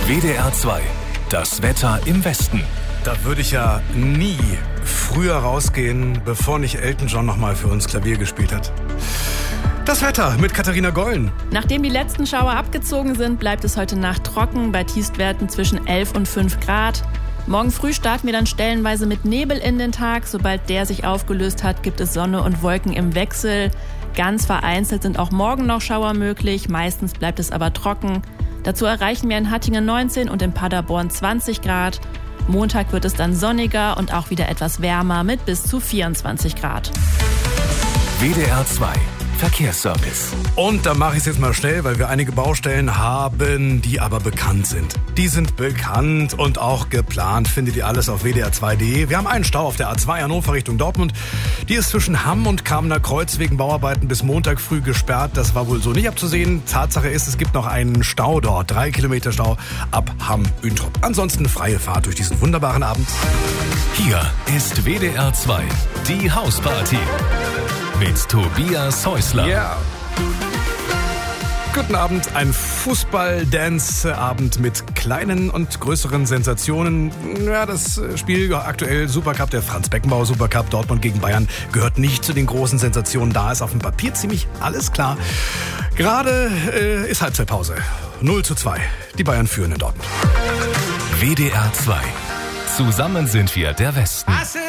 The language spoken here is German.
WDR 2. Das Wetter im Westen. Da würde ich ja nie früher rausgehen, bevor nicht Elton John nochmal für uns Klavier gespielt hat. Das Wetter mit Katharina Gollen. Nachdem die letzten Schauer abgezogen sind, bleibt es heute Nacht trocken bei Tiefstwerten zwischen 11 und 5 Grad. Morgen früh starten wir dann stellenweise mit Nebel in den Tag. Sobald der sich aufgelöst hat, gibt es Sonne und Wolken im Wechsel. Ganz vereinzelt sind auch morgen noch Schauer möglich, meistens bleibt es aber trocken. Dazu erreichen wir in Hattingen 19 und in Paderborn 20 Grad. Montag wird es dann sonniger und auch wieder etwas wärmer mit bis zu 24 Grad. WDR 2. Verkehrsservice. Und da mache ich es jetzt mal schnell, weil wir einige Baustellen haben, die aber bekannt sind. Die sind bekannt und auch geplant, findet ihr alles auf wdr2.de. Wir haben einen Stau auf der A2 Hannover Richtung Dortmund. Die ist zwischen Hamm und Kamener Kreuz wegen Bauarbeiten bis Montag früh gesperrt. Das war wohl so nicht abzusehen. Tatsache ist, es gibt noch einen Stau dort. 3 Kilometer Stau ab Hamm-Üntrop. Ansonsten freie Fahrt durch diesen wunderbaren Abend. Hier ist WDR 2. Die Hausparty. Mit Tobias Häusler. Ja. Guten Abend, ein Fußball-Dance-Abend mit kleinen und größeren Sensationen. Ja, das Spiel aktuell Supercup, der Franz-Beckenbauer Supercup, Dortmund gegen Bayern, gehört nicht zu den großen Sensationen. Da ist auf dem Papier ziemlich alles klar. Gerade ist Halbzeitpause. 0:2. Die Bayern führen in Dortmund. WDR 2. Zusammen sind wir der Westen.